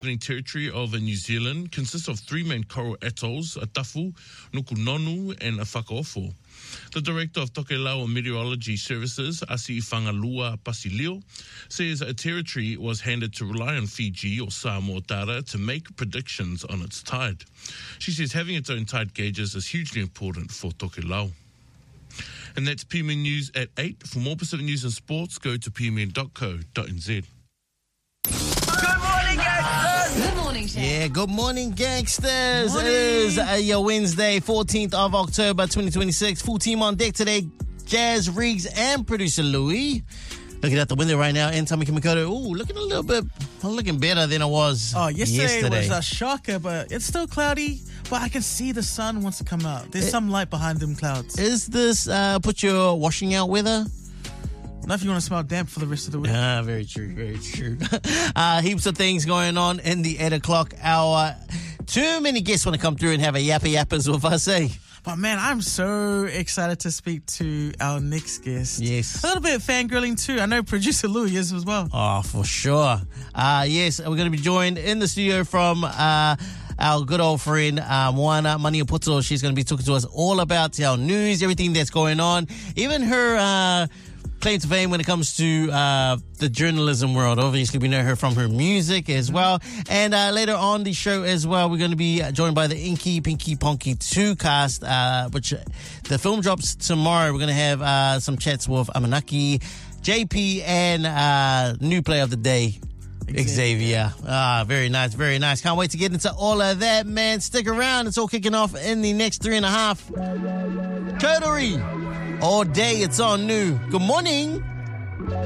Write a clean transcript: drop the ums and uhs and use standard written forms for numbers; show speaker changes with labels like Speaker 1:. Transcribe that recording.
Speaker 1: territory of New Zealand consists of three main coral atolls, Atafu, Nukunonu, and Whakaofo. The director of Tokelau Meteorology Services, Asi Whangalua Pasilio, says a territory was handed to rely on Fiji or Samoa data to make predictions on its tide. She says having its own tide gauges is hugely important for Tokelau. And that's PMN News at 8. For more Pacific news and sports, go to pmn.co.nz.
Speaker 2: Good morning, gangsters!
Speaker 3: Good morning, Shane.
Speaker 4: Yeah, good morning, gangsters. It is your Wednesday, 14th of October, 2026. Full team on deck today. Jazz, Riggs, and producer Louis. Looking out the window right now, and Tommy Kimikoto. Ooh, looking better than it was
Speaker 5: yesterday was a shocker, but it's still cloudy. But I can see the sun wants to come out. There's some light behind them clouds.
Speaker 4: Is this put your washing out weather?
Speaker 5: Not if you want to smell damp for the rest of the week.
Speaker 4: Very true, very true. Heaps of things going on in the 8 o'clock hour. Too many guests want to come through and have a yappers with us, eh?
Speaker 5: But man, I'm so excited to speak to our next guest.
Speaker 4: Yes.
Speaker 5: A little bit of fangirling too. I know producer Louis is as well.
Speaker 4: Oh, for sure. Yes, we're going to be joined in the studio from our good old friend Moana Maniapoto. She's going to be talking to us all about our news, everything that's going on, even her claim to fame when it comes to the journalism world. Obviously, we know her from her music as well. And later on the show as well, we're going to be joined by the Inky Pinky Ponky 2 cast, which the film drops tomorrow. We're going to have some chats with Amanaki, JP, and new player of the day, Xavier. Very nice, very nice. Can't wait to get into all of that, man. Stick around. It's all kicking off in the next 3.5. Coterie. All day, it's on new. Good morning.